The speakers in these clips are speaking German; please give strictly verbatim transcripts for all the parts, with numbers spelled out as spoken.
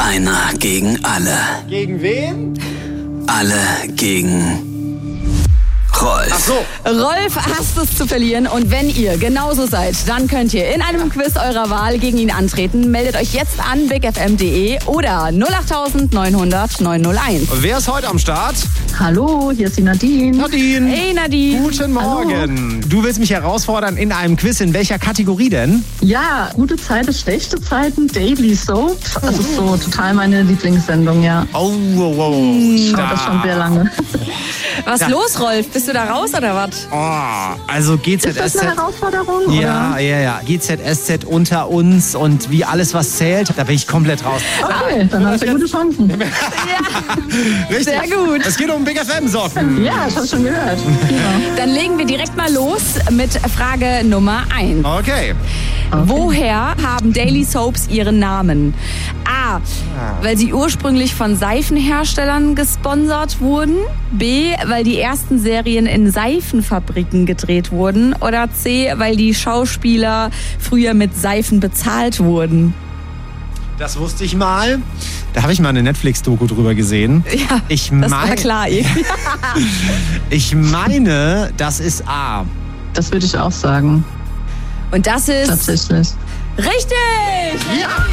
Einer gegen alle. Gegen wen? Alle gegen Rolf. Ach so. Rolf hasst es zu verlieren und wenn ihr genauso seid, dann könnt ihr in einem Quiz eurer Wahl gegen ihn antreten. Meldet euch jetzt an big f m punkt d e oder null acht neun null null neun null eins. Wer ist heute am Start? Hallo, hier ist die Nadine. Nadine. Hey Nadine. Guten Morgen. Hallo. Du willst mich herausfordern in einem Quiz. In welcher Kategorie denn? Ja, gute Zeiten, schlechte Zeiten, Daily Soap. Das ist so total meine Lieblingssendung, ja. Oh, wow, wow. Ich schaue das schon sehr lange. Was Ja. los, Rolf? Bist du da raus oder was? Oh, also G Z Ist das S Z. eine Herausforderung? Ja, oder? ja, ja. G Z S Z unter uns und wie alles, was zählt, da bin ich komplett raus. Okay, dann hast du gute Chancen. Richtig. Sehr gut. Es geht um Big F M-Socken. Ja, ich habe schon gehört. Genau. Dann legen wir direkt mal los mit Frage Nummer eins. Okay. Woher haben Daily Soaps ihren Namen? A. Weil sie ursprünglich von Seifenherstellern gesponsert wurden. B. Weil die ersten Serien in Seifenfabriken gedreht wurden. Oder C. Weil die Schauspieler früher mit Seifen bezahlt wurden. Das wusste ich mal. Da habe ich mal eine Netflix-Doku drüber gesehen. Ja, ich das mein, war klar. irgendwie. Ich meine, das ist A. Das würde ich auch sagen. Und das ist Tatsächlich. richtig!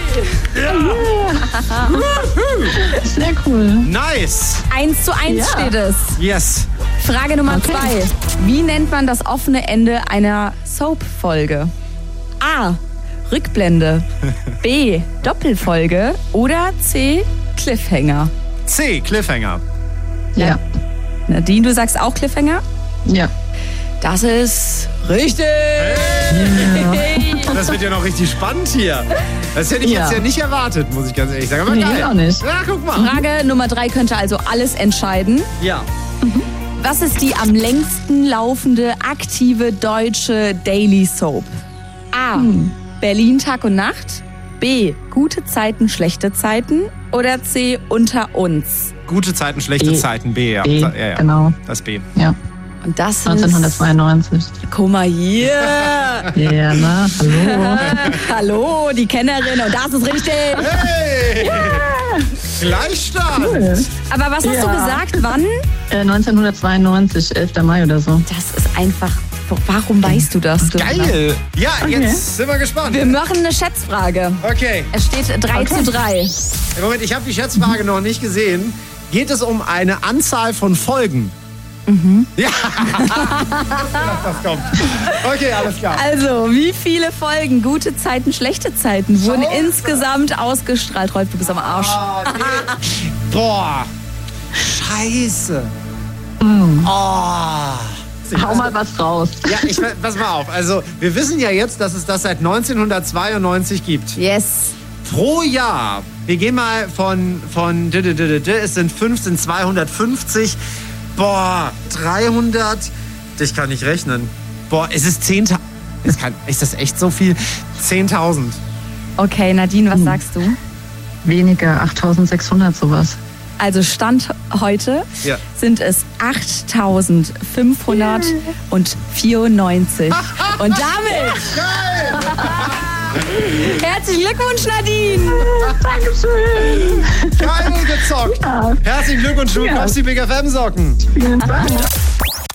Sehr cool. Nice. Eins zu eins Ja. steht es. Yes. Frage Nummer Okay. zwei. Wie nennt man das offene Ende einer Soap-Folge? A. Rückblende. B. Doppelfolge. Oder C. Cliffhanger. C. Cliffhanger. Ja. Nadine, du sagst auch Cliffhanger? Ja. Das ist richtig. Das wird ja noch richtig spannend hier. Das hätte ich Ja. jetzt ja nicht erwartet, muss ich ganz ehrlich sagen. Aber Nee, geil. auch nicht. Ja, guck mal. Frage Nummer drei könnte also alles entscheiden. Ja. Was ist die am längsten laufende aktive deutsche Daily Soap? A. Berlin Tag und Nacht. B. Gute Zeiten, schlechte Zeiten. Oder C. Unter uns. Gute Zeiten, schlechte B. Zeiten. B, ja. B, ja, ja. genau. Das B. Ja. Und das ist... neunzehnhundertzweiundneunzig. Guck mal hier. Ja, na, hallo. Hallo, die Kennerin. Und das ist richtig. Hey! Gleichstand! Cool. Aber was hast Ja. du gesagt? Wann? Äh, neunzehnhundertzweiundneunzig, elfter Mai oder so. Das ist einfach... Warum weißt du das? Geil! Ja, Okay. jetzt sind wir gespannt. Wir machen eine Schätzfrage. Okay. Es steht drei zu drei. Im Moment, ich habe die Schätzfrage noch nicht gesehen. Geht es um eine Anzahl von Folgen? Mhm. Ja. Das kommt. Okay, alles klar. Also, wie viele Folgen gute Zeiten, schlechte Zeiten wurden insgesamt ausgestrahlt? Rolf, du bist am Arsch. Ah, nee. Boah. Scheiße. Mm. Oh. Hau mal was raus. Ja, ich, pass mal auf. Also, wir wissen ja jetzt, dass es das seit neunzehnhundertzweiundneunzig gibt. Yes. Pro Jahr, wir gehen mal von, von d -d -d -d -d, es sind fünf, sind zweihundertfünfzig. Boah, dreihundert. Ich kann nicht rechnen. Boah, es ist zehntausend. Ist, ist das echt so viel? zehntausend. Okay, Nadine, was sagst du? Weniger, achttausendsechshundert sowas. Also Stand heute Ja. sind es achttausendfünfhundertvierundneunzig. Und damit herzlichen Glückwunsch, Nadine! Dankeschön. Geil gezockt. Herzlichen Glückwunsch, du Ja. bekommst die Big F M-Socken. Vielen Dank.